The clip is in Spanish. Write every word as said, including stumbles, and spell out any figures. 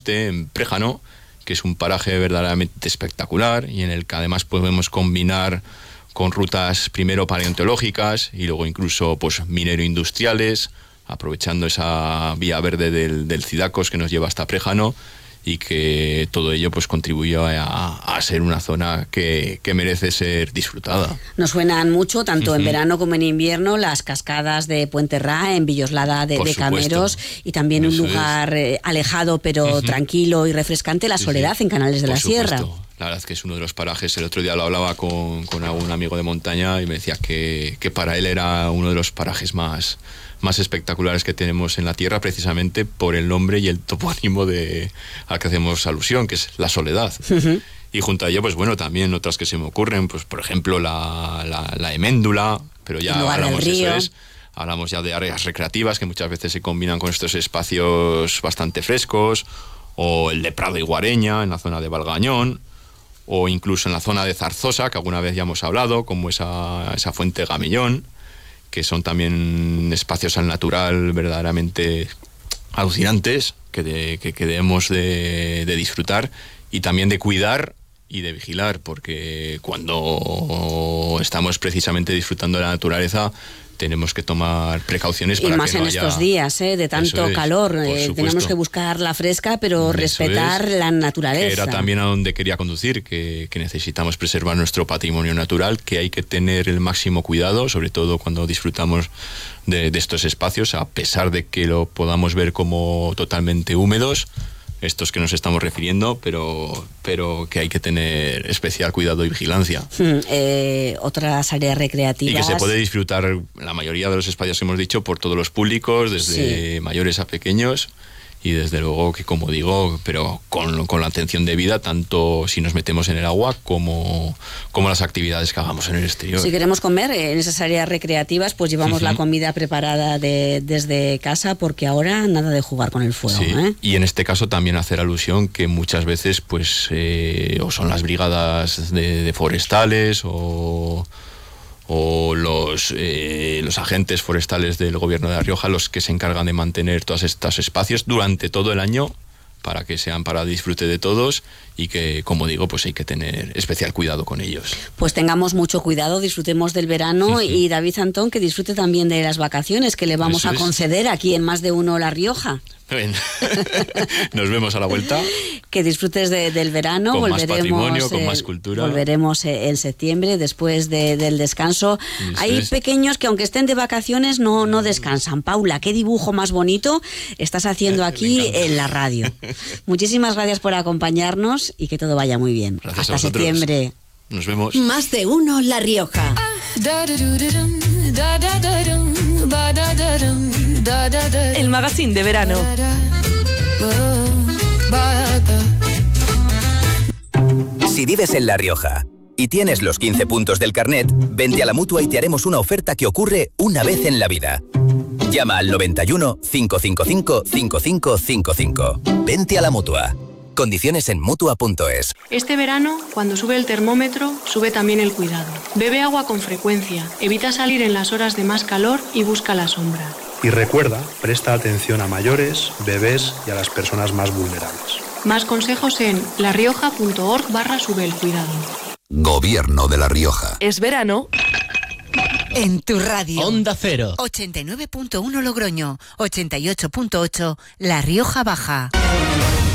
en Préjano, que es un paraje verdaderamente espectacular y en el que además podemos combinar con rutas primero paleontológicas y luego incluso pues minero-industriales, aprovechando esa vía verde del, del Cidacos que nos lleva hasta Préjano, y que todo ello pues contribuyó a, a ser una zona que, que merece ser disfrutada. Nos suenan mucho, tanto uh-huh. en verano como en invierno, las cascadas de Puente Ra, en Villoslada de, de Cameros, y también Eso un lugar es. alejado pero uh-huh. tranquilo y refrescante, La Soledad, sí, sí. en Canales de Por la supuesto. Sierra. La verdad es que es uno de los parajes. El otro día lo hablaba con, con algún amigo de montaña y me decía que, que para él era uno de los parajes más, más espectaculares que tenemos en la tierra, precisamente por el nombre y el topónimo de, al que hacemos alusión, que es La Soledad. Uh-huh. Y junto a ello, pues bueno, también otras que se me ocurren, pues por ejemplo la, la, la Heméndula, pero ya hablamos de eso es, hablamos ya de áreas recreativas que muchas veces se combinan con estos espacios bastante frescos, o el de Prado y Guareña, en la zona de Valgañón, o incluso en la zona de Zarzosa, que alguna vez ya hemos hablado, como esa, esa fuente Gamellón, que son también espacios al natural verdaderamente alucinantes, que, de, que, que debemos de, de disfrutar y también de cuidar y de vigilar, porque cuando estamos precisamente disfrutando de la naturaleza, tenemos que tomar precauciones para que no haya... Y más en estos días, ¿eh? de tanto es, calor. Eh, tenemos que buscar la fresca, pero Eso respetar es, la naturaleza. Que era también a donde quería conducir, que, que necesitamos preservar nuestro patrimonio natural, que hay que tener el máximo cuidado, sobre todo cuando disfrutamos de, de estos espacios, a pesar de que lo podamos ver como totalmente húmedos, estos que nos estamos refiriendo, pero, pero que hay que tener especial cuidado y vigilancia. Hmm, eh, otras áreas recreativas. Y que se puede disfrutar la mayoría de los espacios que hemos dicho por todos los públicos, desde sí. mayores a pequeños, y desde luego que, como digo, pero con, con la atención debida, tanto si nos metemos en el agua como, como las actividades que hagamos en el exterior. Si queremos comer en esas áreas recreativas, pues llevamos uh-huh. la comida preparada de, desde casa, porque ahora nada de jugar con el fuego. Sí. ¿eh? Y en este caso también hacer alusión que muchas veces pues eh, o son las brigadas de, de forestales o... o los, eh, los agentes forestales del gobierno de La Rioja los que se encargan de mantener todos estos espacios durante todo el año para que sean para disfrute de todos y que, como digo, pues hay que tener especial cuidado con ellos. Pues tengamos mucho cuidado, disfrutemos del verano uh-huh. y David Antón, que disfrute también de las vacaciones que le vamos Eso a conceder es. aquí en Más de Uno La Rioja. Bien. Nos vemos a la vuelta. Que disfrutes de, del verano. Con volveremos, más patrimonio, eh, con más cultura. Volveremos eh, en septiembre, después de, del descanso. Eso Hay es. pequeños que, aunque estén de vacaciones, no, no descansan. Paula, qué dibujo más bonito estás haciendo aquí en la radio. Muchísimas gracias por acompañarnos y que todo vaya muy bien. Gracias Hasta a septiembre. Nos vemos. Más de Uno La Rioja. El magazine de verano. Si vives en La Rioja y tienes los quince puntos del carnet, vente a la Mutua y te haremos una oferta que ocurre una vez en la vida. Llama al noventa y uno, cinco cinco cinco, cinco cinco cinco cinco. Vente a la Mutua. Condiciones en Mutua punto es. Este verano, cuando sube el termómetro, sube también el cuidado. Bebe agua con frecuencia, evita salir en las horas de más calor y busca la sombra. Y recuerda, presta atención a mayores, bebés y a las personas más vulnerables. Más consejos en larioja.org barra sube el cuidado. Gobierno de La Rioja. Es verano en tu radio. Onda Cero. ochenta y nueve punto uno Logroño, ochenta y ocho punto ocho La Rioja Baja.